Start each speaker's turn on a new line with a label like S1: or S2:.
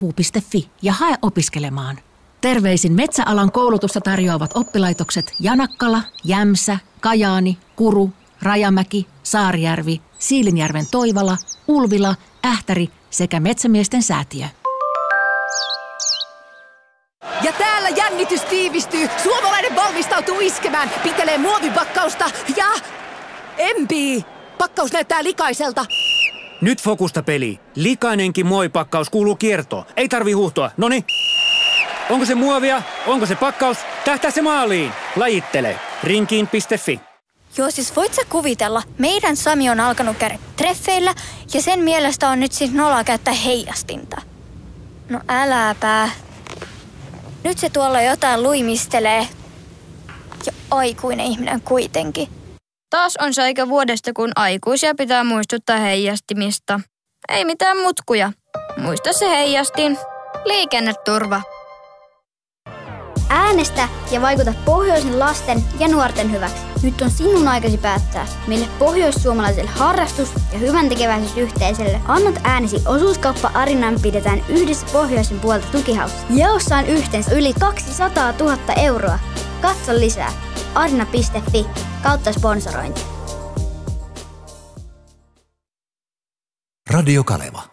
S1: ja hae opiskelemaan. Terveisin metsäalan koulutusta tarjoavat oppilaitokset Janakkala, Jämsä, Kajaani, Kuru, Rajamäki, Saarijärvi, Siilinjärven Toivala, Ulvila, Ähtäri sekä Metsämiesten säätiö.
S2: Ja täällä jännitys tiivistyy. Suomalainen valmistautuu iskemään, pitelee muovipakkausta ja empii. Pakkaus näyttää likaiselta.
S3: Nyt fokusta peli. Likainenkin muovipakkaus kuuluu kiertoon. Ei tarvi huuhtoa. Noniin. Onko se muovia? Onko se pakkaus? Tähtää se maaliin. Lajittele. Rinkiin.fi.
S4: Joo, siis voit sä kuvitella? Meidän Sami on alkanut käydä treffeillä ja sen mielestä on nyt siis noloa käyttää heijastinta. No äläpä. Nyt se tuolla jotain luimistelee. Ja aikuinen ihminen kuitenkin.
S5: Taas on se aika vuodesta, kun aikuisia pitää muistuttaa heijastimista. Ei mitään mutkuja. Muista se heijastin. Liikenneturva.
S6: Äänestä ja vaikuta pohjoisen lasten ja nuorten hyväksi. Nyt on sinun aikasi päättää, mille pohjoissuomalaiselle harrastus- ja hyväntekeväisyysyhteisölle annat äänesi. Osuuskauppa Arinan pidetään yhdessä pohjoisen puolta tukihaussa. Jaossa on yhteensä yli 200 000 euroa. Katso lisää. arina.fi/sponsorointi.
S7: Radio Kaleva.